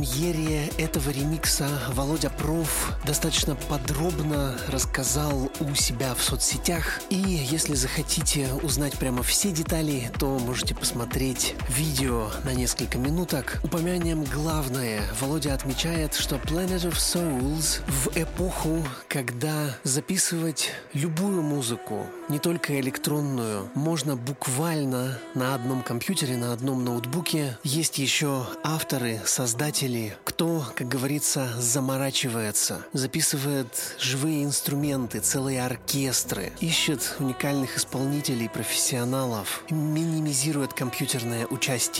премьере этого ремикса Володя Проф достаточно подробно рассказал у себя в соцсетях. И если захотите узнать прямо все детали, то можете посмотреть видео на несколько минуток. Упомянем главное. Володя отмечает, что Planet of Souls в эпоху, когда записывать любую музыку, не только электронную, можно буквально на одном компьютере, на одном ноутбуке. Есть еще авторы, создатели, кто, как говорится, заморачивается, записывает живые инструменты, целые оркестры, ищет уникальных исполнителей, профессионалов, минимизирует компьютерное участие.